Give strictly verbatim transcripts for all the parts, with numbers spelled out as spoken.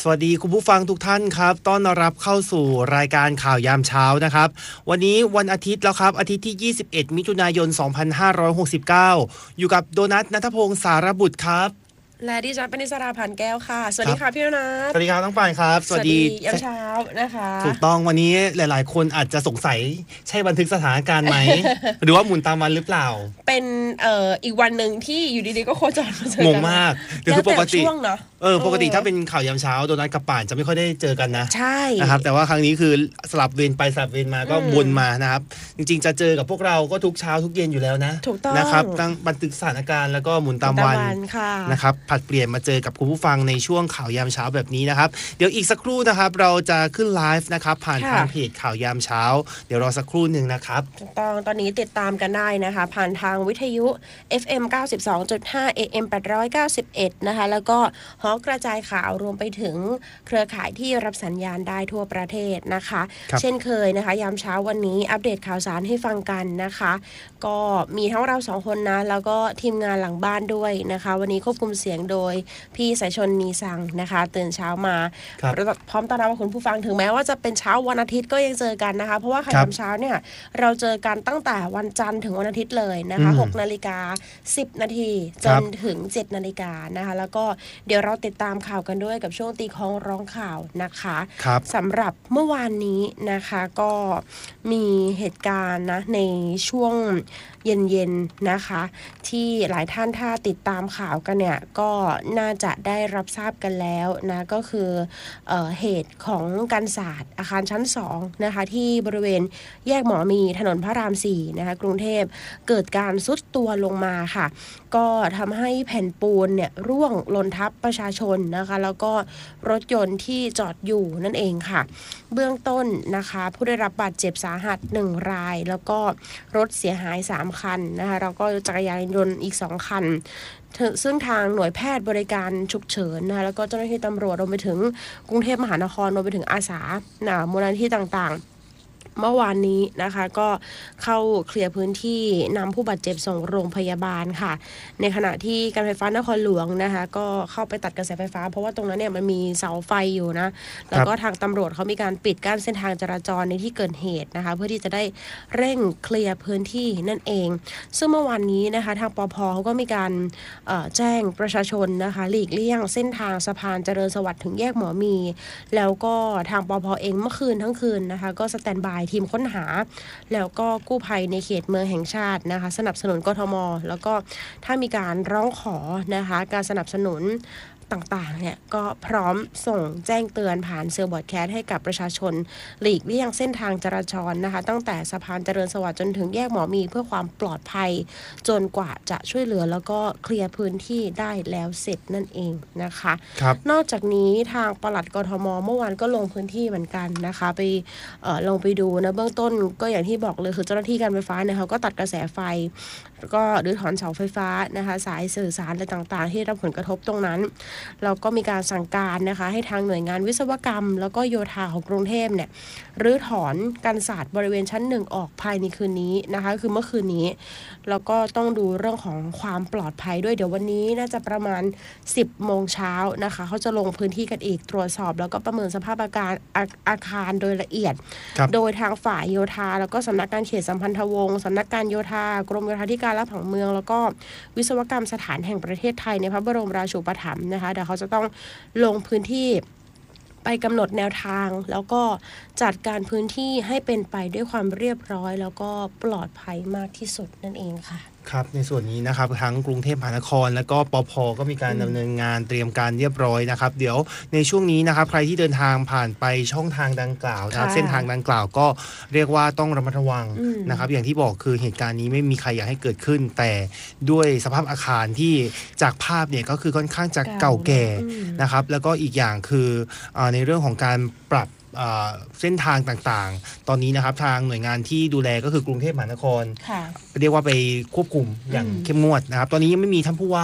สวัสดีคุณผู้ฟังทุกท่านครับต้อนรับเข้าสู่รายการข่าวยามเช้านะครับวันนี้วันอาทิตย์แล้วครับอาทิตย์ที่ยี่สิบเอ็ดมิถุนายนสองพันห้าร้อยหกสิบเก้าอยู่กับโดนัทณัฐพงศ์สารบุตรครับและดิฉันปณิสราผ่านแก้วค่ะสวัสดีค่ะพี่โดนัทสวัสดีครับน้องปานครับสวัสดียามเช้านะคะถูกต้องวันนี้หลายๆคนอาจจะสงสัยใช่บันทึกสถานการณ์ไหม หรือว่าหมุนตามวันหรือเปล่าเป็นเอ่ออีกวันหนึ่งที่อยู่ดีๆก็โคจรมาเจอกันงงมากคือปกติเออปกติถ้าเป็นข่าวยามเช้าโดนัทกับป่านจะไม่ค่อยได้เจอกันนะใช่นะครับแต่ว่าครั้งนี้คือสลับเวรไปสลับเวรมาก็วนมานะครับจริงๆจะเจอกับพวกเราก็ทุกเช้าทุกเย็นอยู่แล้วนะนะครับตั้งบันทึกสถานการณ์แล้วก็หมุนตามวันนะครับผัดเปลี่ยนมาเจอกับคุณผู้ฟังในช่วงข่าวยามเช้าแบบนี้นะครับเดี๋ยวอีกสักครู่นะครับเราจะขึ้นไลฟ์นะครับผ่านทางเพจข่าวยามเช้าเดี๋ยวรอสักครู่นึงนะครับถูกต้องตอนนี้ติดตามกันได้นะคะผ่านทางวิทยุ เอฟ เอ็ม เก้าสิบสองจุดห้า เอ เอ็ม แปดร้อยเก้าสิบเอ็ดนะคะแล้วก็หอกระจายข่าวรวมไปถึงเครือข่ายที่รับสัญญาณได้ทั่วประเทศนะคะเช่นเคยนะคะยามเช้าวันนี้อัปเดตข่าวสารให้ฟังกันนะคะก็มีทั้งเราสองคนนะแล้วก็ทีมงานหลังบ้านด้วยนะคะวันนี้ควบคุมเสียงโดยพี่สายชนนีสังนะคะตื่นเช้ามาพร้อมต้อนรับคุณผู้ฟังถึงแม้ว่าจะเป็นเช้าวันอาทิตย์ก็ยังเจอกันนะคะเพราะว่าข่าวยามเช้าเนี่ยเราเจอกันตั้งแต่วันจันทร์ถึงวันอาทิตย์เลยนะคะหกนาฬิกาสิบนาทีจนถึงเจ็ดนาฬิกานะคะแล้วก็เดี๋ยวเราติดตามข่าวกันด้วยกับช่วงตีคล้องร้องข่าวนะคะสำหรับเมื่อวานนี้นะคะก็มีเหตุการณ์นะในช่วงเย็นๆนะคะที่หลายท่านถ้าติดตามข่าวกันเนี่ยก็น่าจะได้รับทราบกันแล้วนะก็คือเอ่อเหตุของการศาสตร์อาคารชั้นสองนะคะที่บริเวณแยกหมอมีถนนพระรามสี่นะคะกรุงเทพเกิดการทรุดตัวลงมาค่ะก็ทำให้แผ่นปูนเนี่ยร่วงหล่นทับประชาชนนะคะแล้วก็รถยนต์ที่จอดอยู่นั่นเองค่ะเบื้องต้นนะคะผู้ได้รับบาดเจ็บสาหัสหนึ่งรายแล้วก็รถเสียหายสามคันนะคะแล้วก็จักรยานยนต์อีกสองคันซึ่งทางหน่วยแพทย์บริการฉุกเฉินนะคะแล้วก็เจ้าหน้าที่ตำรวจรวมไปถึงกรุงเทพมหานครรวมไปถึงอาสามูลนิธิต่างๆเมื่อวานนี้นะคะก็เข้าเคลียร์พื้นที่นำผู้บาดเจ็บส่งโรงพยาบาลค่ะในขณะที่การไฟฟ้านครหลวงนะคะก็เข้าไปตัดกระแสไฟฟ้าเพราะว่าตรงนั้นเนี่ยมันมีเสาไฟอยู่นะแล้วก็ทางตำรวจเขามีการปิดกั้นเส้นทางจราจรในที่เกิดเหตุนะคะเพื่อที่จะได้เร่งเคลียร์พื้นที่นั่นเองซึ่งเมื่อวานนี้นะคะทางปภ.เขาก็มีการแจ้งประชาชนนะคะหลีกเลี่ยงเส้นทางสะพานเจริญสวัสดิ์ถึงแยกหมอมีแล้วก็ทางปภ.เองเมื่อคืนทั้งคืนนะคะก็สแตนบายทีมค้นหาแล้วก็กู้ภัยในเขตเมืองแห่งชาตินะคะสนับสนุนกทมแล้วก็ถ้ามีการร้องขอนะคะการสนับสนุนต่างๆเนี่ยก็พร้อมส่งแจ้งเตือนผ่านเซลล์บอร์ดแคสให้กับประชาชนหลีกเลี่ยงเส้นทางจราจรนะคะตั้งแต่สะพานเจริญสวัสดิ์จนถึงแยกหมอมีเพื่อความปลอดภัยจนกว่าจะช่วยเหลือแล้วก็เคลียร์พื้นที่ได้แล้วเสร็จนั่นเองนะคะนอกจากนี้ทางปลัดกทมเมื่อวานก็ลงพื้นที่เหมือนกันนะคะไปเอ่อลงไปดูนะเบื้องต้นก็อย่างที่บอกเลยคือเจ้าหน้าที่การไฟฟ้าเนี่ยเขาก็ตัดกระแสไฟก็รื้อถอนเสาไฟฟ้านะคะสายสื่อสารอะไรต่างๆที่ได้รับผลกระทบตรงนั้นเราก็มีการสั่งการนะคะให้ทางหน่วยงานวิศวกรรมแล้วก็โยธาของกรุงเทพเนี่ยรื้อถอนกันศาสตร์บริเวณชั้นหนึ่งออกภายในคืนนี้นะคะคือเมื่อคืนนี้แล้วก็ต้องดูเรื่องของความปลอดภัยด้วยเดี๋ยววันนี้น่าจะประมาณสิบโมงเช้านะคะเขาจะลงพื้นที่กันอีกตรวจสอบแล้วก็ประเมินสภาพอาการอาอาคารโดยละเอียดโดยทางฝ่ายโยธาแล้วก็สำนักการเขตสัมพันธวงศ์สำนักการโยธากรมโยธาธิการและผังเมืองแล้วก็วิศวกรรมสถานแห่งประเทศไทยในพระบรมราชูปถัมภ์นะคะเดี๋ยวเขาจะต้องลงพื้นที่ไปกำหนดแนวทางแล้วก็จัดการพื้นที่ให้เป็นไปด้วยความเรียบร้อยแล้วก็ปลอดภัยมากที่สุดนั่นเองค่ะครับในส่วนนี้นะครับทั้งกรุงเทพมหานครและก็ปภ.ก็มีการดำเนินงานเตรียมการเรียบร้อยนะครับเดี๋ยวในช่วงนี้นะครับใครที่เดินทางผ่านไปช่องทางดังกล่าวนะครับเส้นทางดังกล่าวก็เรียกว่าต้องระมัดระวังนะครับอย่างที่บอกคือเหตุการณ์นี้ไม่มีใครอยากให้เกิดขึ้นแต่ด้วยสภาพอาคารที่จากภาพเนี่ยก็คือค่อนข้างจะเก่าแก่นะครับแล้วก็อีกอย่างคือในเรื่องของการปรับเส้นทางต่างๆตอนนี้นะครับทางหน่วยงานที่ดูแลก็คือกรุงเทพมหานครเรียกว่าไปควบคุมอย่างเข้มงวดนะครับตอนนี้ยังไม่มีท่านผู้ว่า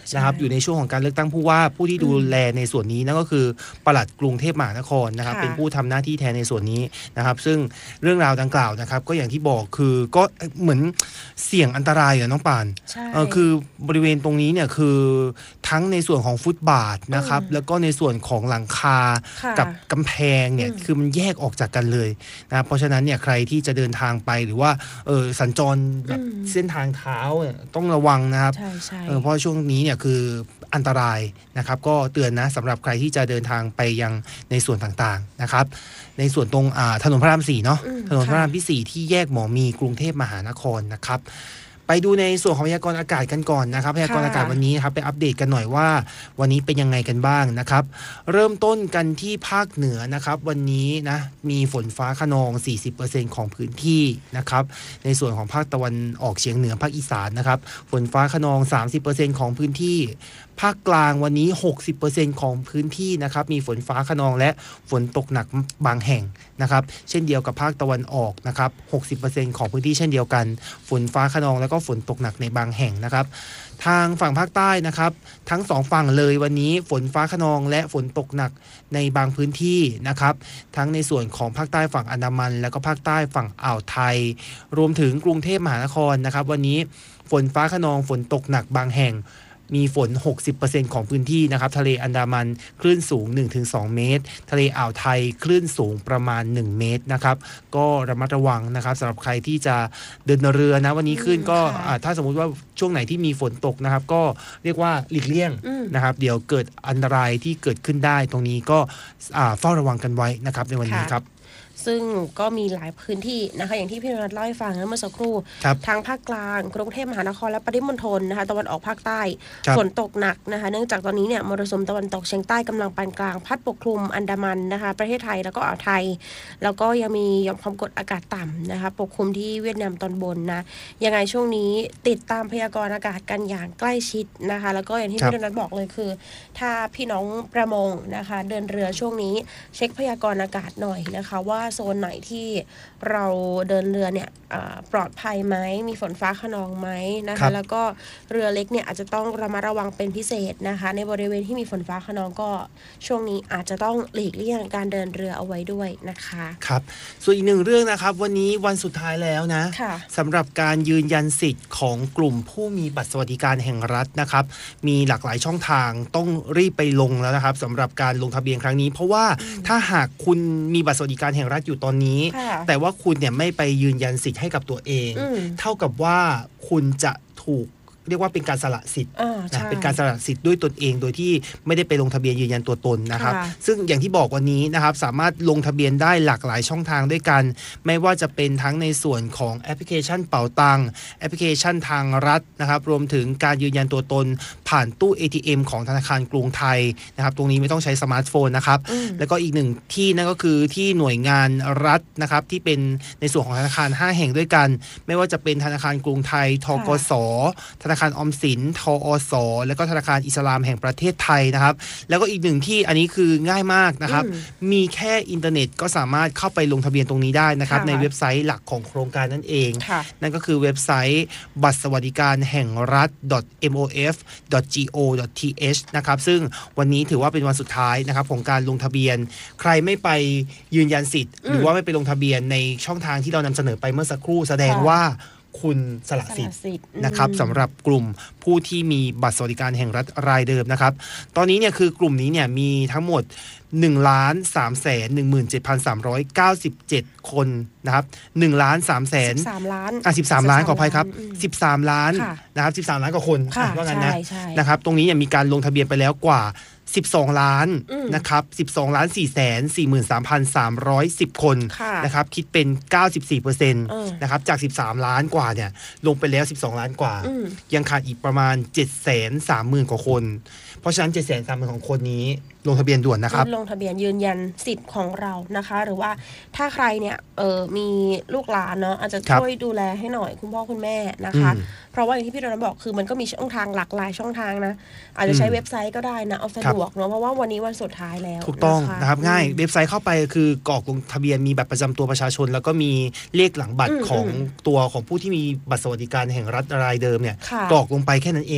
นะครับอยู่ในช่วงของการเลือกตั้งผู้ว่าผู้ที่ดูแลในส่วนนี้นั่นก็คือปลัดกรุงเทพมหานครนะครับเป็นผู้ทำหน้าที่แทนในส่วนนี้นะครับซึ่งเรื่องราวดังกล่าวนะครับก็อย่างที่บอกคือก็เหมือนเสี่ยงอันตรายอะน้องปานเออคือบริเวณตรงนี้เนี่ยคือทั้งในส่วนของฟุตบาทนะครับแล้วก็ในส่วนของหลังคากับกำแพงเนี่ยคือมันแยกออกจากกันเลยนะเพราะฉะนั้นเนี่ยใครที่จะเดินทางไปหรือว่าเออสัญจรแบบเส้นทางเท้าเนี่ยต้องระวังนะครับเออเพราะช่วงนี้เนี่ยคืออันตรายนะครับก็เตือนนะสำหรับใครที่จะเดินทางไปยังในส่วนต่างๆนะครับในส่วนตรงถนนพระรามสี่เนาะถนนพระรามที่สี่ที่แยกหมอมีกรุงเทพมหานครนะครับไปดูในส่วนของพยากรณ์อากาศกันก่อนนะครับพยากรณ์อากาศวันนี้ครับไปอัปเดตกันหน่อยว่าวันนี้เป็นยังไงกันบ้างนะครับเริ่มต้นกันที่ภาคเหนือนะครับวันนี้นะมีฝนฟ้าคะนอง สี่สิบเปอร์เซ็นต์ ของพื้นที่นะครับในส่วนของภาคตะวันออกเฉียงเหนือภาคอีสานนะครับฝนฟ้าคะนอง สามสิบเปอร์เซ็นต์ ของพื้นที่ภาคกลางวันนี้ หกสิบเปอร์เซ็นต์ ของพื้นที่นะครับมีฝนฟ้าคะนองและฝนตกหนักบางแห่งนะครับเช่นเดียวกับภาคตะวันออกนะครับ หกสิบเปอร์เซ็นต์ ของพื้นที่เช่นเดียวกันฝนฟ้าคะนองแล้วก็ฝนตกหนักในบางแห่งนะครับทางฝั่งภาคใต้นะครับทั้งสองฝั่งเลยวันนี้ฝนฟ้าคะนองและฝนตกหนักในบางพื้นที่นะครับทั้งในส่วนของภาคใต้ฝั่งอันดามันแล้วก็ภาคใต้ฝั่งอ่าวไทยรวมถึงกรุงเทพมหานครนะครับวันนี้ฝนฟ้าคะนองฝนตกหนักบางแห่งมีฝน หกสิบเปอร์เซ็นต์ ของพื้นที่นะครับทะเลอันดามันคลื่นสูง หนึ่งถึงสอง เมตรทะเลอ่าวไทยคลื่นสูงประมาณหนึ่งเมตรนะครับก็ระมัดระวังนะครับสำหรับใครที่จะเดินเรือนะวันนี้คลื่นก็ถ้าสมมุติว่าช่วงไหนที่มีฝนตกนะครับก็เรียกว่าหลีกเลี่ยงนะครับเดี๋ยวเกิดอันตรายที่เกิดขึ้นได้ตรงนี้ก็เฝ้าระวังกันไว้นะครับในวันนี้ครับซึ่งก็มีหลายพื้นที่นะคะอย่างที่พี่นรัตน์เล่าให้ฟังเมื่อสักครู่ทางภาคกลางกรุงเทพมหานครและปริมณฑลนะคะตะวันออกภาคใต้ฝนตกหนักนะคะเนื่องจากตอนนี้เนี่ยมรสุมตะวันตกเฉียงใต้กำลังปานกลางพัดปกคลุมอันดามันนะคะประเทศไทยแล้วก็อ่าวไทยแล้วก็ยังมีหย่อมความกดอากาศต่ำนะคะปกคลุมที่เวียดนามตอนบนนะยังไงช่วงนี้ติดตามพยากรณ์อากาศกันอย่างใกล้ชิดนะคะแล้วก็อย่างที่พี่นรัตน์บอกเลยคือถ้าพี่น้องประมงนะคะเดินเรือช่วงนี้เช็คพยากรณ์อากาศหน่อยนะคะว่าโซนไหนที่เราเดินเรือเนี่ยปลอดภัยไหมมีฝนฟ้าคะนองไหมนะคะแล้วก็เรือเล็กเนี่ยอาจจะต้องระมัดระวังเป็นพิเศษนะคะในบริเวณที่มีฝนฟ้าคะนองก็ช่วงนี้อาจจะต้องหลีกเลี่ยงการเดินเรือเอาไว้ด้วยนะคะครับส่วนอีกหนึ่งเรื่องนะครับวันนี้วันสุดท้ายแล้วนะสำหรับการยืนยันสิทธิ์ของกลุ่มผู้มีบัตรสวัสดิการแห่งรัฐนะครับมีหลากหลายช่องทางต้องรีบไปลงแล้วนะครับสำหรับการลงทะเบียนครั้งนี้เพราะว่าถ้าหากคุณมีบัตรสวัสดิการแห่งรัฐอยู่ตอนนี้แต่ว่าคุณเนี่ยไม่ไปยืนยันสิทธิ์ให้กับตัวเองเท่ากับว่าคุณจะถูกเรียกว่าเป็นการสละสิทธิ์นะเป็นการสละสิทธิ์ด้วยตนเองโดยที่ไม่ได้ไปลงทะเบียนยืนยันตัวตนนะครับซึ่งอย่างที่บอกวันนี้นะครับสามารถลงทะเบียนได้หลากหลายช่องทางด้วยกันไม่ว่าจะเป็นทั้งในส่วนของแอปพลิเคชันเป๋าตังแอปพลิเคชันทางรัฐนะครับรวมถึงการยืนยันตัวตนผ่านตู้ เอ ที เอ็ม ของธนาคารกรุงไทยนะครับตรงนี้ไม่ต้องใช้สมาร์ทโฟนนะครับแล้วก็อีกหนึ่งที่นั่นก็คือที่หน่วยงานรัฐนะครับที่เป็นในส่วนของธนาคารห้าแห่งด้วยกันไม่ว่าจะเป็นธนาคารกรุงไทยธกส.ธนาคารออมสินทอส.แล้วก็ธนาคารอิสลามแห่งประเทศไทยนะครับแล้วก็อีกหนึ่งที่อันนี้คือง่ายมากนะครับมีแค่อินเทอร์เน็ตก็สามารถเข้าไปลงทะเบียนตรงนี้ได้นะครับในเว็บไซต์หลักของโครงการนั่นเองนั่นก็คือเว็บไซต์บัตรสวัสดิการแห่งรัฐ เอ็ม โอ เอฟ ดอท จี โอ ดอท ที เอช นะครับซึ่งวันนี้ถือว่าเป็นวันสุดท้ายนะครับของการลงทะเบียนใครไม่ไปยืนยันสิทธิ์หรือว่าไม่ไปลงทะเบียนในช่องทางที่เรานำเสนอไปเมื่อสักครู่แสดงว่าคุณสละสิทธิ์นะครับสำหรับกลุ่มผู้ที่มีบัตรสวัสดิการแห่งรัฐรายเดิมนะครับตอนนี้เนี่ยคือกลุ่มนี้เนี่ยมีทั้งหมด หนึ่งล้านสามแสนหนึ่งหมื่นเจ็ดพันสามร้อยเก้าสิบเจ็ด คนนะครับ หนึ่งล้านสามแสนสิบสามล้านอ่ะสิบสามล้านขออภัยครับสิบสามล้านนะครับสิบสามล้านกว่าคนว่างั้นนะนะครับตรงนี้เนี่ยมีการลงทะเบียนไปแล้วกว่าสิบสองล้านนะครับสิบสองล้านสี่แสนสี่หมื่นสามพันสามร้อยสิบคนนะครับคิดเป็น เก้าสิบสี่เปอร์เซ็นต์ นะครับจากสิบสามล้านกว่าเนี่ยลงไปแล้วสิบสองล้านกว่ายังขาดอีกประมาณ เจ็ดแสนสามหมื่น กว่าคนเพราะฉะนั้น เจ็ดแสนสามหมื่น ของคนนี้ลงทะเบียนด่วนนะครับลงทะเบียนยืนยันสิทธิ์ของเรานะคะหรือว่าถ้าใครเนี่ยเออมีลูกหลานเนาะอาจจะช่วยดูแลให้หน่อยคุณพ่อคุณแม่นะคะเพราะว่าอย่างที่พี่ดอนบอกคือมันก็มีช่องทางหลากหลายช่องทางนะอาจจะใช้เว็บไซต์ก็ได้นะเอาสะดวกเนาะเพราะว่าวันนี้วันสุดท้ายแล้วถูกต้องนะครับง่ายเว็บไซต์เข้าไปคือกรอกลงทะเบียนมีบัตรประจำตัวประชาชนแล้วก็มีเลขหลังบัตรของตัวของผู้ที่มีบัตรสวัสดิการแห่งรัฐรายเดิมเนี่ยกรอกลงไปแค่นั้นเอง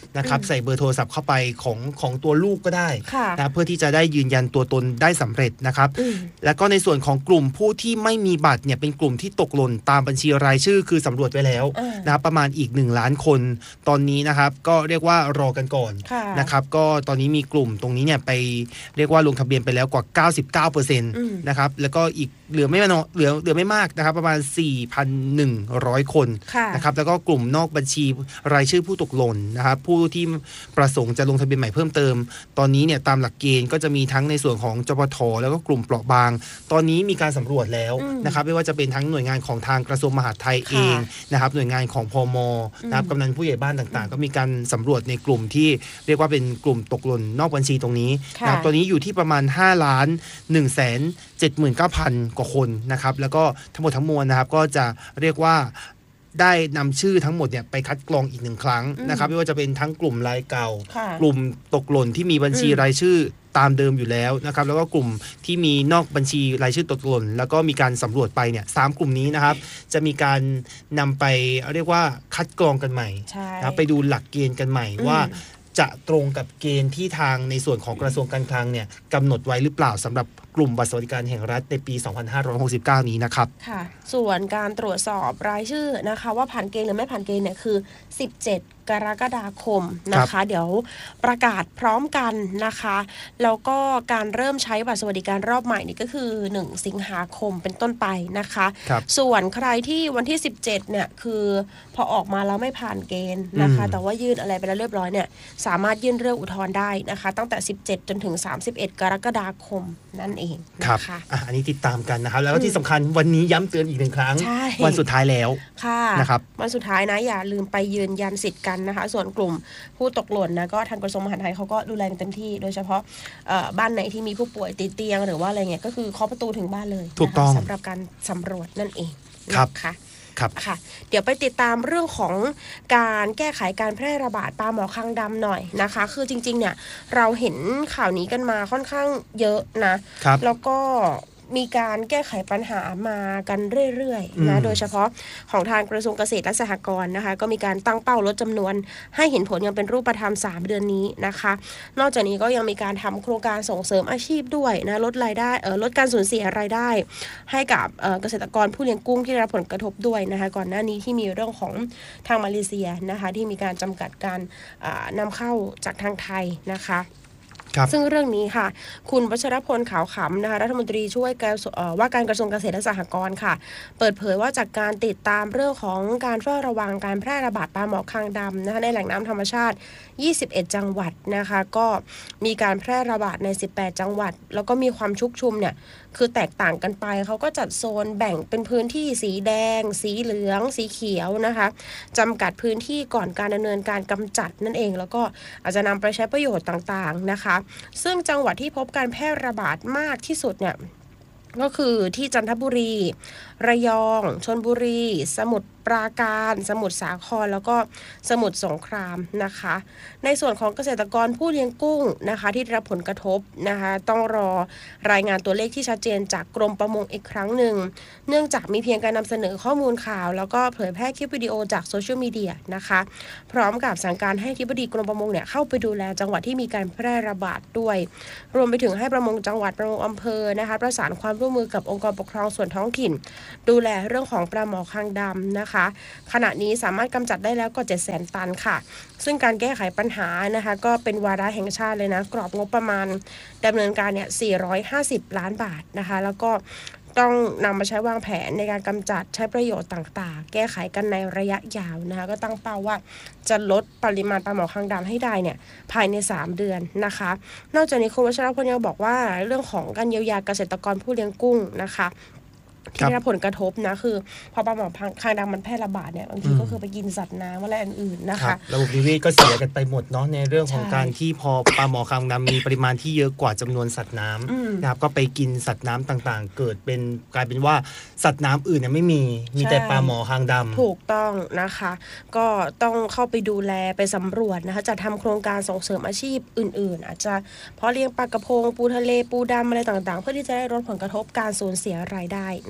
นะครับใส่เบอร์โทรศัพท์เข้าไปของของตัวลูกก็ได้นะเพื่อที่จะได้ยืนยันตัวตนได้สำเร็จนะครับแล้วก็ในส่วนของกลุ่มผู้ที่ไม่มีบัตรเนี่ยเป็นกลุ่มที่ตกหล่นตามบัญชีรายชื่อคือสำรวจไว้แล้วนะครับประมาณอีกหนึ่งล้านคนตอนนี้นะครับก็เรียกว่ารอกันก่อนนะครับก็ตอนนี้มีกลุ่มตรงนี้เนี่ยไปเรียกว่าลงทะเบียนไปแล้วกว่า เก้าสิบเก้าเปอร์เซ็นต์ นะครับแล้วก็อีกเหลือไม่น้อยเหลือเหลือไม่มากนะครับประมาณ สี่พันหนึ่งร้อย คนนะครับแล้วก็กลุ่มนอกบัญชีรายชื่อผู้ตกหล่นนะครับผู้ที่ประสงค์จะลงทะเบียนใหม่เพิ่มเติมตอนนี้เนี่ยตามหลักเกณฑ์ก็จะมีทั้งในส่วนของจปท.แล้วก็กลุ่มเปราะบางตอนนี้มีการสำรวจแล้วนะครับไม่ว่าจะเป็นทั้งหน่วยงานของทางกระทรวงมหาดไทยเองนะครับหน่วยงานของพม.นะครับกำนันผู้ใหญ่บ้านต่างๆก็มีการสำรวจในกลุ่มที่เรียกว่าเป็นกลุ่มตกหล่นนอกบัญชีตรงนี้นะครับตอนนี้อยู่ที่ประมาณห้าล้านหนึ่งแสนเจ็ดหมื่นเก้าพัน กว่าคนนะครับแล้วก็ทั้งหมดทั้งมวลนะครับก็จะเรียกว่าได้นำชื่อทั้งหมดเนี่ยไปคัดกรองอีกหนึ่งครั้งนะครับไม่ว่าจะเป็นทั้งกลุ่มรายเก่ากลุ่มตกหล่นที่มีบัญชีรายชื่อตามเดิมอยู่แล้วนะครับแล้วก็กลุ่มที่มีนอกบัญชีรายชื่อตกหล่นแล้วก็มีการสำรวจไปเนี่ยสามกลุ่มนี้นะครับจะมีการนำไปเรียกว่าคัดกรองกันใหม่นะไปดูหลักเกณฑ์กันใหม่ว่าจะตรงกับเกณฑ์ที่ทางในส่วนของกระทรวงการคลังเนี่ยกำหนดไว้หรือเปล่าสำหรับกลุ่มบัตรสวัสดิการแห่งรัฐในปี สองพันห้าร้อยหกสิบเก้า นี้นะครับค่ะส่วนการตรวจสอบรายชื่อนะคะว่าผ่านเกณฑ์หรือไม่ผ่านเกณฑ์เนี่ยคือสิบเจ็ดกรกฎาคมนะคะเดี๋ยวประกาศพร้อมกันนะคะแล้วก็การเริ่มใช้บัตรสวัสดิการรอบใหม่นี่ก็คือหนึ่งสิงหาคมเป็นต้นไปนะคะส่วนใครที่วันที่สิบเจ็ดเนี่ยคือพอออกมาแล้วไม่ผ่านเกณฑ์นะคะแต่ว่ายื่นอะไรไปแล้วเรียบร้อยเนี่ยสามารถยื่นเรื่องอุทธรณ์ได้นะคะตั้งแต่สิบเจ็ดจนถึงสามสิบเอ็ดกรกฎาคมนั่นเองครับอ่ะอันนี้ติดตามกันนะครับแล้วก็ที่สำคัญวันนี้ย้ำเตือนอีกหนึ่งครั้งวันสุดท้ายแล้วค่ะนะครับวันสุดท้ายนะอย่าลืมไปยืนยันสิทธิ์กันนะคะส่วนกลุ่มผู้ตกหล่นนะก็ทางกระทรวงมหาดไทยเขาก็ดูแลเต็มที่โดยเฉพาะบ้านไหนที่มีผู้ป่วยติดเตียงหรือว่าอะไรเงี้ยก็คือเคาะประตูถึงบ้านเลยถูกต้องสำหรับการสำรวจนั่นเองครับค่ะครับค่ะเดี๋ยวไปติดตามเรื่องของการแก้ไขการแพร่ระบาดปลาหมอคางดำหน่อยนะคะคือจริงๆเนี่ยเราเห็นข่าวนี้กันมาค่อนข้างเยอะนะแล้วก็มีการแก้ไขปัญหามากันเรื่อยๆนะโดยเฉพาะของทางกระทรวงเกษตรและสหกรณ์นะคะก็มีการตั้งเป้าลดจำนวนให้เห็นผลยังเป็นรูปธรรมสามเดือนนี้นะคะนอกจากนี้ก็ยังมีการทำโครงการส่งเสริมอาชีพด้วยนะลดรายได้เอ่อลดการสูญเสียรายได้ให้กับเอ่อเกษตรกรผู้เลี้ยงกุ้งที่ได้รับผลกระทบด้วยนะคะก่อนหน้านี้ที่มีเรื่องของทางมาเลเซียนะคะที่มีการจำกัดการนำเข้าจากทางไทยนะคะซึ่งเรื่องนี้ค่ะคุณวัชรพลขาวขำนะคะรัฐมนตรีช่วยว่าการกระทรวงเกษตรและสหกรณ์ค่ะเปิดเผยว่าจากการติดตามเรื่องของการเฝ้าระวังการแพร่ระบาดปลาหมอคางดำนะคะในแหล่งน้ำธรรมชาติยี่สิบเอ็ดจังหวัดนะคะก็มีการแพร่ระบาดในสิบแปดจังหวัดแล้วก็มีความชุกชุมเนี่ยคือแตกต่างกันไปเขาก็จัดโซนแบ่งเป็นพื้นที่สีแดงสีเหลืองสีเขียวนะคะจำกัดพื้นที่ก่อนการดำเนินการกำจัดนั่นเองแล้วก็อาจจะนำไปใช้ประโยชน์ต่างๆนะคะซึ่งจังหวัดที่พบการแพร่ระบาดมากที่สุดเนี่ยก็คือที่จันทบุรีระยองชลบุรีสมุทรปราการสมุทรสาครแล้วก็สมุทรสงครามนะคะในส่วนของเกษตรกรผู้เลี้ยงกุ้งนะคะที่ได้รับผลกระทบนะคะต้องรอรายงานตัวเลขที่ชัดเจนจากกรมประมงอีกครั้งหนึ่งเนื่องจากมีเพียงการนำเสนอข้อมูลข่าวแล้วก็เผยแพร่คลิปวิดีโอจากโซเชียลมีเดียนะคะพร้อมกับสั่งการให้อธิบดีกรมประมงเนี่ยเข้าไปดูแลจังหวัดที่มีการแพร่ระบาดด้วยรวมไปถึงให้ประมงจังหวัดประมงอำเภอนะคะประสานความร่วมมือกับองค์กรปกครองส่วนท้องถิ่นดูแลเรื่องของปลาหมอคางดำนะคะขณะนี้สามารถกำจัดได้แล้วกว่า เจ็ดแสน ตันค่ะซึ่งการแก้ไขปัญหานะคะก็เป็นวาระแห่งชาติเลยนะกรอบงบประมาณดำเนินการเนี่ยสี่ร้อยห้าสิบล้านบาทนะคะแล้วก็ต้องนำมาใช้วางแผนในการกำจัดใช้ประโยชน์ต่างๆแก้ไขกันในระยะยาวนะคะก็ตั้งเป้าว่าจะลดปริมาณปลาหมอคางดำให้ได้เนี่ยภายในสามเดือนนะคะนอกจากนี้คุณวัชรพลยังบอกว่าเรื่องของการเยียวยาเกษตรกรผู้เลี้ยงกุ้งนะคะที่ได้รับผลกระทบนะคือพอปลาหมอคางดำมันแพร่ระบาดเนี่ยบางทีก็คือไปกินสัตว์น้ำอะไรอื่นๆนะคะระบบนิเวศก็เสียกันไปหมดเนาะในเรื่องของการที่พอปลาหมอคางดำมีปริมาณที่เยอะกว่าจำนวนสัตว์น้ำนะครับก็ไปกินสัตว์น้ำต่างๆเกิดเป็นกลายเป็นว่าสัตว์น้ำอื่นเนี่ยไม่มีมีแต่ปลาหมอคางดำถูกต้องนะคะก็ต้องเข้าไปดูแลไปสำรวจนะคะจะทำโครงการส่งเสริมอาชีพอื่นๆอาจจะเพาะเลี้ยงปลากระพงปูทะเลปูดำอะไรต่างๆเพื่อที่จะได้ลดผลกระทบการสูญเสียรายได้นะคะ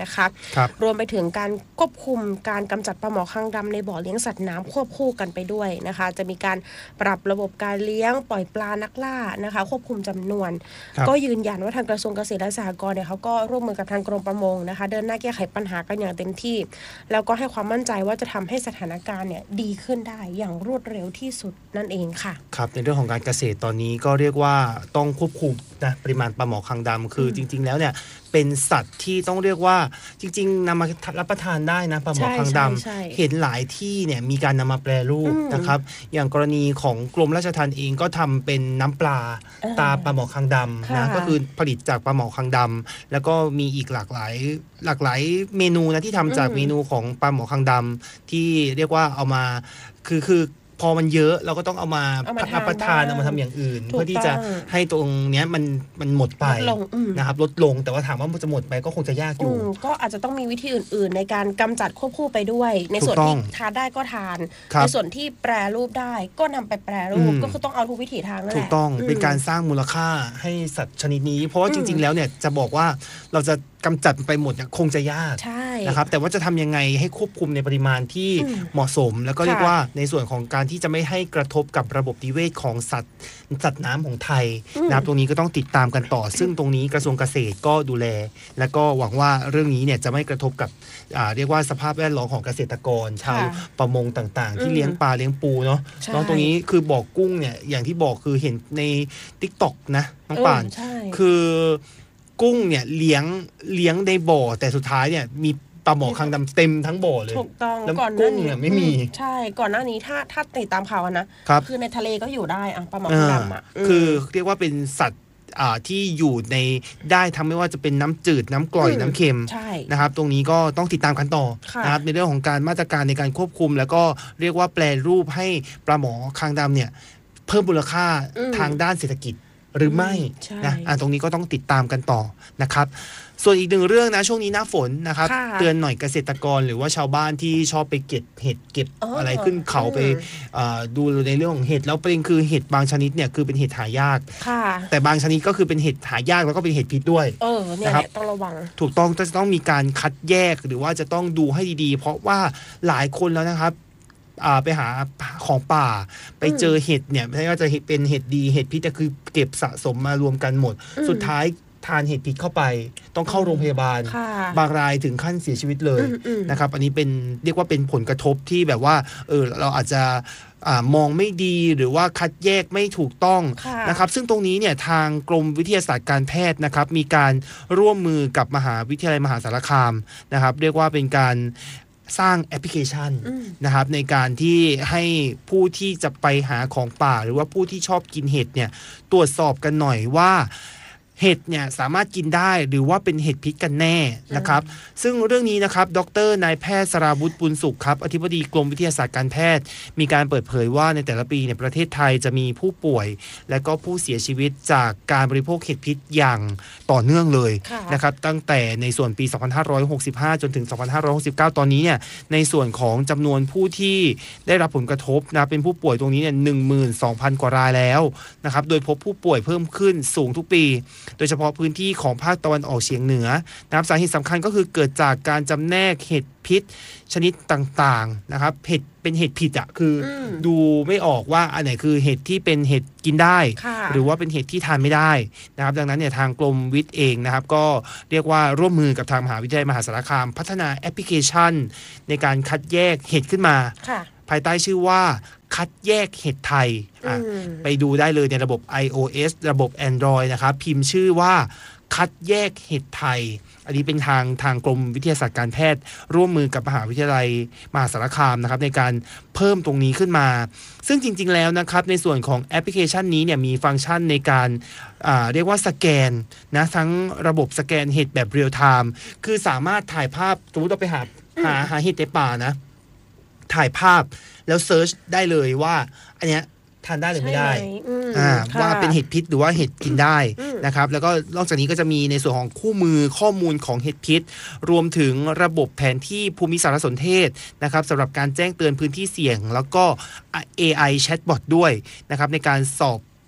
นะคะรวมไปถึงการควบคุมการกำจัดปลาหมอคางดำในบ่อเลี้ยงสัตว์น้ำควบคู่กันไปด้วยนะคะจะมีการปรับระบบการเลี้ยงปล่อยปลานักล่านะคะควบคุมจำนวนก็ยืนยันว่าทางกระทรวงเกษตรและสหกรณ์เนี่ยเขาก็ร่วมมือกับทางกรมประมงนะคะเดินหน้าแก้ไขปัญหากันอย่างเต็มที่แล้วก็ให้ความมั่นใจว่าจะทำให้สถานการณ์เนี่ยดีขึ้นได้อย่างรวดเร็วที่สุดนั่นเองค่ะครับในเรื่องของการเกษตรตอนนี้ก็เรียกว่าต้องควบคุมนะปริมาณปลาหมอคางดำคือจริงๆแล้วเนี่ยเป็นสัตว์ที่ต้องเรียกว่าจริงๆนำมารับประทานได้นะปลาหมอคางดำเห็นหลายที่เนี่ยมีการนำมาแปรรูปนะครับอย่างกรณีของกรมราชทัณฑ์เองก็ทำเป็นน้ำปลาตาปลาหมอคางดำนะก็คือผลิตจากปลาหมอคางดำแล้วก็มีอีกหลากหลายหลากหลายเมนูนะที่ทำจากเมนูของปลาหมอคางดำที่เรียกว่าเอามาคือคือพอมันเยอะเราก็ต้องเอามารับประทานเอามาทำอย่างอื่นเพื่อที่จะให้ตรงเนี้ยมันมันหมดไปนะครับลดลงแต่ว่าถามว่ามันจะหมดไปก็คงจะยากอยู่ก็อาจจะต้องมีวิธีอื่นๆในการกำจัดควบคู่ไปด้วยในส่วนที่ทานได้ก็ทานในส่วนที่แปรรูปได้ก็นำไปแปรรูปก็คือต้องเอาทุกวิถีทางนั่นแหละถูกต้องเป็นการสร้างมูลค่าให้สัตว์ชนิดนี้เพราะว่าจริงๆแล้วเนี่ยจะบอกว่าเราจะกำจัดไปหมดเนี่ยคงจะยากนะครับแต่ว่าจะทำยังไงให้ควบคุมในปริมาณที่เหมาะสมแล้วก็เรียกว่าในส่วนของการที่จะไม่ให้กระทบกับระบบนิเวศของสัตว์สัตว์น้ำของไทยนะครับตรงนี้ก็ต้องติดตามกันต่อซึ่งตรงนี้กระทรวงเกษตรก็ดูแลและก็หวังว่าเรื่องนี้เนี่ยจะไม่กระทบกับเรียกว่าสภาพแวดล้อมของเกษตรกรชาวประมงต่างๆที่เลี้ยงปลาเลี้ยงปูเนาะน้องตรงนี้คือบ่อกุ้งเนี่ยอย่างที่บอกคือเห็นใน ติ๊กต็อก นะน้องป่านคือกุ้งเนี่ยเลี้ยงเลี้ยงในบ่อแต่สุดท้ายเนี่ยมีปลาหมอคางดำเต็มทั้งบ่อเลยถูกต้องแล้วกุ้งเนี่ยไม่มีใช่ก่อนหน้านี้ถ้าถ้าติดตามข่าวนะคือในทะเลก็อยู่ได้อะปลาหมอคางดำอ่ะคือเรียกว่าเป็นสัตว์ที่อยู่ในได้ทั้งไม่ว่าจะเป็นน้ำจืดน้ำกร่อยน้ำเค็มนะครับตรงนี้ก็ต้องติดตามกันต่อนะครับในเรื่องของการมาตรการในการควบคุมแล้วก็เรียกว่าแปรรูปให้ปลาหมอคางดำเนี่ยเพิ่มมูลค่าทางด้านเศรษฐกิจหรือไม่นะตรงนี้ก็ต้องติดตามกันต่อนะครับส่วนอีกหนึ่งเรื่องนะช่วงนี้หน้าฝนนะครับเตือนหน่อยเกษตรกรหรือว่าชาวบ้านที่ชอบไปเก็บเห็ดเก็บอะไรขึ้นเขาไปดูในเรื่องของเห็ดแล้วประเด็นคือเห็ดบางชนิดเนี่ยคือเป็นเห็ดหายากแต่บางชนิดก็คือเป็นเห็ดหายากแล้วก็เป็นเห็ดพิษด้วยนะครับต้องระวังถูกต้องจะต้องมีการคัดแยกหรือว่าจะต้องดูให้ดีๆเพราะว่าหลายคนแล้วนะครับไปหาของป่าไปเจอเห็ดเนี่ยไม่ว่าจะเป็นเห็ดดีเห็ดพิษแต่คือเก็บสะสมมารวมกันหมดสุดท้ายทานเห็ดพิษเข้าไปต้องเข้าโรงพยาบาลบางรายถึงขั้นเสียชีวิตเลยนะครับอันนี้เป็นเรียกว่าเป็นผลกระทบที่แบบว่าเออเราอาจจะมองไม่ดีหรือว่าคัดแยกไม่ถูกต้องนะครับซึ่งตรงนี้เนี่ยทางกรมวิทยาศาสตร์การแพทย์นะครับมีการร่วมมือกับมหาวิทยาลัยมหาสารคามนะครับเรียกว่าเป็นการสร้างแอปพลิเคชันนะครับในการที่ให้ผู้ที่จะไปหาของป่าหรือว่าผู้ที่ชอบกินเห็ดเนี่ยตรวจสอบกันหน่อยว่าเห็ดเนี่ยสามารถกินได้หรือว่าเป็นเห็ดพิษกันแน่นะครับซึ่งเรื่องนี้นะครับดร.นายแพทย์สราวุฒิบุญสุขครับอธิบดีกรมวิทยาศาสตร์การแพทย์มีการเปิดเผยว่าในแต่ละปีในประเทศไทยจะมีผู้ป่วยและก็ผู้เสียชีวิตจากการบริโภคเห็ดพิษอย่างต่อเนื่องเลยนะครับตั้งแต่ในส่วนปีสองพันห้าร้อยหกสิบห้าจนถึงสองพันห้าร้อยหกสิบเก้าตอนนี้เนี่ยในส่วนของจำนวนผู้ที่ได้รับผลกระทบนะเป็นผู้ป่วยตรงนี้เนี่ย หนึ่งหมื่นสองพัน กว่ารายแล้วนะครับโดยพบผู้ป่วยเพิ่มขึ้นสูงทุกปีโดยเฉพาะพื้นที่ของภาคตะวันออกเฉียงเหนือนะครับสาเหตุสำคัญก็คือเกิดจากการจำแนกเห็ดพิษชนิดต่างๆนะครับเห็ดเป็นเห็ดผิดอ่ะคือดูไม่ออกว่าอันไหนคือเห็ดที่เป็นเห็ดกินได้หรือว่าเป็นเห็ดที่ทานไม่ได้นะครับดังนั้นเนี่ยทางกรมวิทย์เองนะครับก็เรียกว่าร่วมมือกับทางมหาวิทยาลัยมหาสารคามพัฒนาแอปพลิเคชันในการคัดแยกเห็ดขึ้นมาภายใต้ชื่อว่าคัดแยกเห็ดไทยไปดูได้เลยในระบบ iOS ระบบ Android นะครับพิมพ์ชื่อว่าคัดแยกเห็ดไทยอันนี้เป็นทางทางกรมวิทยาศาสตร์การแพทย์ร่วมมือกับมหาวิทยาลัยมหาสารคามนะครับในการเพิ่มตรงนี้ขึ้นมาซึ่งจริงๆแล้วนะครับในส่วนของแอปพลิเคชันนี้เนี่ยมีฟังก์ชันในการเรียกว่าสแกนนะทั้งระบบสแกนเห็ดแบบเรียลไทม์คือสามารถถ่ายภาพสมมติเราไปหาหาหาเห็ดในป่านะถ่ายภาพแล้วเซิร์ชได้เลยว่าอันเนี้ยทานได้หรือไม่ได้ว่าเป็นเห็ดพิษหรือว่าเห็ดกินได้นะครับแล้วก็นอกจากนี้ก็จะมีในส่วนของคู่มือข้อมูลของเห็ดพิษรวมถึงระบบแผนที่ภูมิสารสนเทศนะครับสำหรับการแจ้งเตือนพื้นที่เสี่ยงแล้วก็ เอ ไอ Chatbot ด้วยนะครับในการสอบ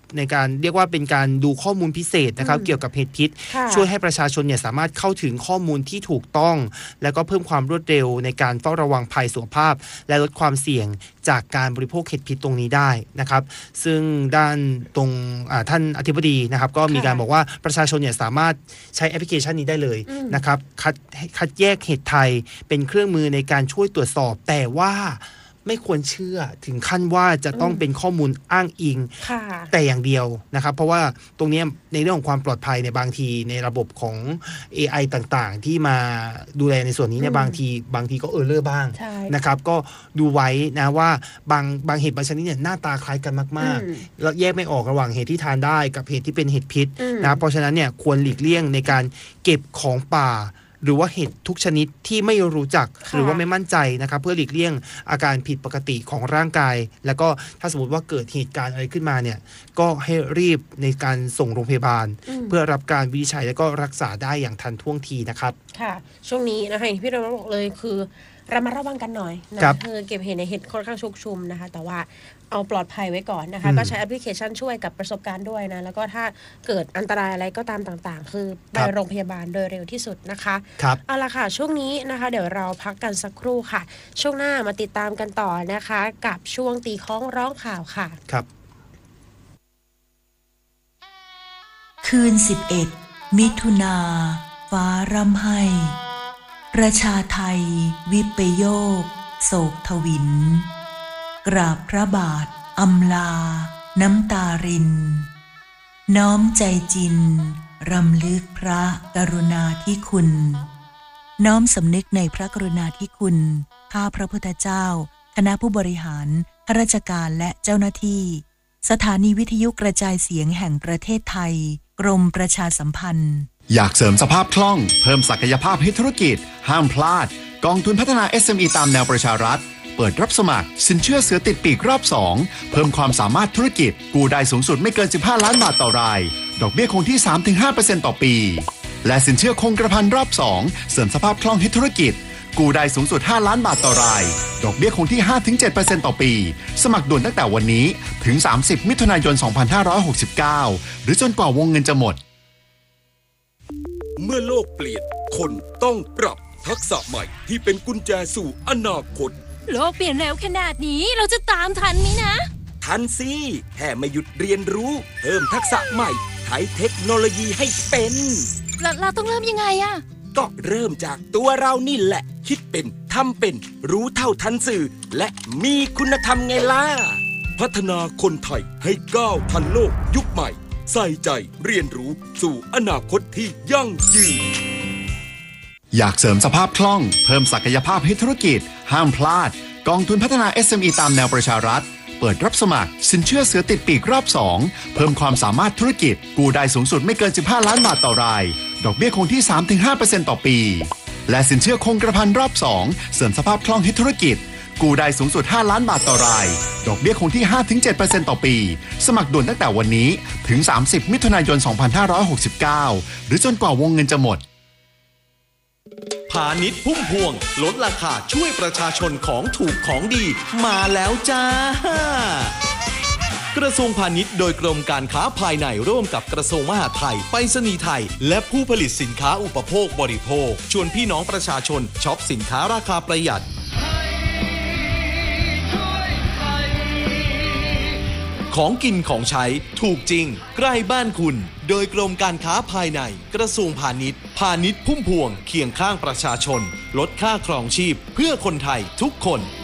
ในการเรียกว่าเป็นการดูข้อมูลพิเศษนะครับเกี่ยวกับเห็ดพิษช่วยให้ประชาชนเนี่ยสามารถเข้าถึงข้อมูลที่ถูกต้องและก็เพิ่มความรวดเร็วในการเฝ้าระวังภัยสุขภาพและลดความเสี่ยงจากการบริโภคเห็ดพิษตรงนี้ได้นะครับซึ่งด้านตรงท่านอธิบดีนะครับก็มีการบอกว่าประชาชนเนี่ยสามารถใช้แอปพลิเคชันนี้ได้เลยนะครับคัดคัดแยกเห็ดไทยเป็นเครื่องมือในการช่วยตรวจสอบแต่ว่าไม่ควรเชื่อถึงขั้นว่าจะต้องเป็นข้อมูลอ้างอิงแต่อย่างเดียวนะครับเพราะว่าตรงนี้ในเรื่องของความปลอดภัยในบางทีในระบบของ เอ ไอ ต่างๆที่มาดูแลในส่วนนี้เนี่ยบางทีบางทีก็เออร์เลอร์บ้างนะครับก็ดูไว้นะว่าบางบางเห็ดบางชนิดเนี่ยหน้าตาคล้ายกันมากๆแล้วแยกไม่ออกระหว่างเห็ดที่ทานได้กับเห็ดที่เป็นเห็ดพิษนะเพราะฉะนั้นเนี่ยควรหลีกเลี่ยงในการเก็บของป่าหรือว่าเห็ดทุกชนิดที่ไม่รู้จักหรือว่าไม่มั่นใจนะครับเพื่อหลีกเลี่ยงอาการผิดปกติของร่างกายแล้วก็ถ้าสมมติว่าเกิดเหตุการณ์อะไรขึ้นมาเนี่ยก็ให้รีบในการส่งโรงพยาบาลเพื่อรับการวินิจฉัยแล้วก็รักษาได้อย่างทันท่วงทีนะครับค่ะช่วงนี้นะคะพี่เราบอกเลยคือระมัดระวังกันหน่อยนะคือเก็บเห็ดในเห็ดค่อนข้างชุกชุมนะคะแต่ว่าเอาปลอดภัยไว้ก่อนนะคะก็ใช้แอปพลิเคชันช่วยกับประสบการณ์ด้วยนะแล้วก็ถ้าเกิดอันตรายอะไรก็ตามต่างๆคือไปโรงพยาบาลโดยเร็วที่สุดนะคะเอาล่ะค่ะช่วงนี้นะคะเดี๋ยวเราพักกันสักครู่ค่ะช่วงหน้ามาติดตามกันต่อนะคะกับช่วงตีค้องร้องข่าวค่ะครับคืนสิบเอ็ดมิถุนาฟ้าร่ำไห้ประชาไทยวิปโยคโศกทวินกราบพระบาทอำลาน้ำตารินน้อมใจจินรำลึกพระกรุณาธิคุณน้อมสำนึกในพระกรุณาธิคุณข้าพระพุทธเจ้าคณะผู้บริหารข้าราชการและเจ้าหน้าที่สถานีวิทยุกระจายเสียงแห่งประเทศไทยกรมประชาสัมพันธ์อยากเสริมสภาพคล่องเพิ่มศักยภาพให้ธุรกิจห้ามพลาดกองทุนพัฒนา เอส เอ็ม อี ตามแนวประชารัฐเปิดรับสมัครสินเชื่อเสือติดปีกรอบสองเพิ่มความสามารถธุรกิจกู้ได้สูงสุดไม่เกินสิบห้าล้านบาทต่อรายดอกเบี้ยคงที่ สามถึงห้าเปอร์เซ็นต์ ต่อปีและสินเชื่อคงกระพันรอบสองเสริมสภาพคล่องให้ธุรกิจกู้ได้สูงสุดห้าล้านบาทต่อรายดอกเบี้ยคงที่ ห้าถึงเจ็ดเปอร์เซ็นต์ ต่อปีสมัครด่วนตั้งแต่วันนี้ถึงสามสิบมิถุนายนสองพันห้าร้อยหกสิบเก้าหรือจนกว่าวงเงินจะหมดเมื่อโลกเปลี่ยนคนต้องปรับทักษะใหม่ที่เป็นกุญแจสู่อนาคตโลกเปลี่ยนเร็วขนาดนี้เราจะตามทันไหมนะทันสิแค่ไม่หยุดเรียนรู้เพิ่มทักษะใหม่ใช้เทคโนโลยีให้เป็นเราเราต้องเริ่มยังไงอะก็เริ่มจากตัวเรานี่แหละคิดเป็นทำเป็นรู้เท่าทันสื่อและมีคุณธรรมไงล่ะพัฒนาคนไทยให้ก้าวทันโลกยุคใหม่ใส่ใจเรียนรู้สู่อนาคตที่ยั่งยืนอยากเสริมสภาพคล่องเพิ่มศักยภาพให้ธุรกิจห้ามพลาดกองทุนพัฒนา เอส เอ็ม อี ตามแนวประชารัฐเปิดรับสมัครสินเชื่อเสือติดปีกรอบสองเพิ่มความสามารถธุรกิจกู้ได้สูงสุดไม่เกินสิบห้าล้านบาทต่อรายดอกเบี้ยคงที่ สามถึงห้าเปอร์เซ็นต์ ต่อปีและสินเชื่อคงกระพันรอบสองเสริมสภาพคล่องให้ธุรกิจกู้ได้สูงสุดห้าล้านบาทต่อรายดอกเบี้ยคงที่ ห้าถึงเจ็ดเปอร์เซ็นต์ ต่อปีสมัครด่วนตั้งแต่วันนี้ถึงสามสิบมิถุนายนสองพันห้าร้อยหกสิบเก้าหรือจนกว่าวงเงินจะหมดพาณิชย์พุ่มพวงลดราคาช่วยประชาชนของถูกของดีมาแล้วจ้ากระทรวงพาณิชย์โดยกรมการค้าภายในร่วมกับกระทรวงมหาดไทยไปรษณีย์ไทยและผู้ผลิตสินค้าอุปโภคบริโภคชวนพี่น้องประชาชนช็อปสินค้าราคาประหยัดของกินของใช้ถูกจริงใกล้บ้านคุณโดยกรมการค้าภายในกระทรวงพาณิชย์พาณิชย์พุ่มพวงเคียงข้างประชาชนลดค่าครองชีพเพื่อคนไทยทุกคน